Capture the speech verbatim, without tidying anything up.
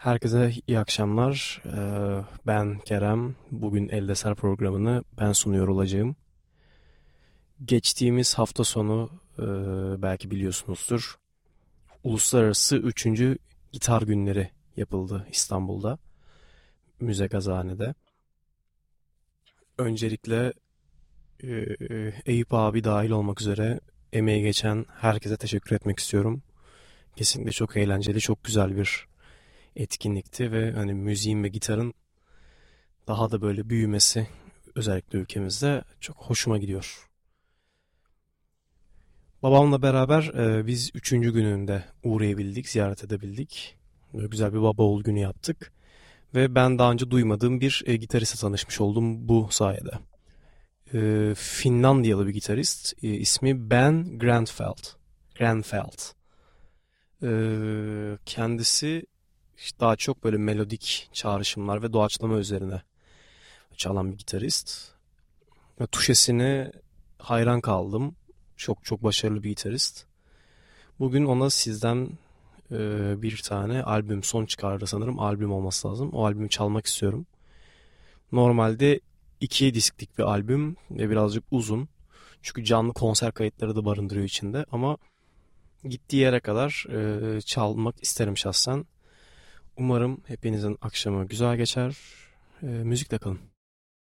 Herkese iyi akşamlar. Ee, Ben Kerem. Bugün Eldeser programını ben sunuyor olacağım. Geçtiğimiz hafta sonu e, belki biliyorsunuzdur. Uluslararası üçüncü Gitar Günleri yapıldı İstanbul'da. Müze Gazani'de. Öncelikle e, Eyüp abi dahil olmak üzere emeği geçen herkese teşekkür etmek istiyorum. Kesinlikle çok eğlenceli, çok güzel bir etkinlikti ve hani müziğin ve gitarın daha da böyle büyümesi özellikle ülkemizde çok hoşuma gidiyor. Babamla beraber e, biz üçüncü gününde uğrayabildik, ziyaret edebildik. Böyle güzel bir baba oğul günü yaptık. Ve ben daha önce duymadığım bir e, gitariste tanışmış oldum bu sayede. E, Finlandiyalı bir gitarist. E, ismi Ben Grandfeld. Grandfeld. E, Kendisi işte daha çok böyle melodik çağrışımlar ve doğaçlama üzerine çalan bir gitarist. Ve tuşesine hayran kaldım. Çok çok başarılı bir gitarist. Bugün ona sizden e, bir tane albüm, son çıkardı sanırım albüm olması lazım. O albümü çalmak istiyorum. Normalde iki disklik bir albüm ve birazcık uzun. Çünkü canlı konser kayıtları da barındırıyor içinde. Ama gittiği yere kadar e, çalmak isterim şahsen. Umarım hepinizin akşamı güzel geçer. E, müzikle kalın.